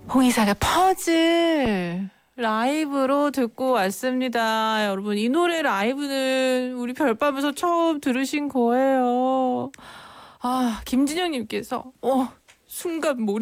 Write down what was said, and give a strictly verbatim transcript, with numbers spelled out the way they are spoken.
홍이삭의 퍼즐 라이브로 듣고 왔습니다. 여러분, 이 노래 라이브는 우리 별밤에서 처음 들으신 거예요. 아, 김진영님께서 어, 순간 몰입